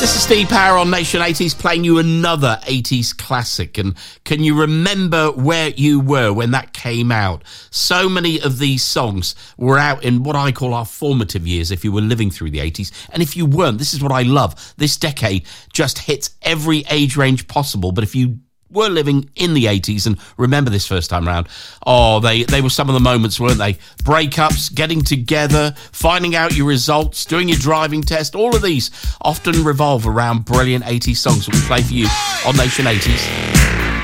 This is Steve Power on Nation 80s playing you another 80s classic. And can you remember where you were when that came out? So many of these songs were out in what I call our formative years if you were living through the 80s. And if you weren't, this is what I love. This decade just hits every age range possible. But if you were living in the 80s and remember this first time around, they were some of the moments, weren't they? Breakups, getting together, finding out your results, doing your driving test. All of these often revolve around brilliant 80s songs that we play for you on Nation 80s.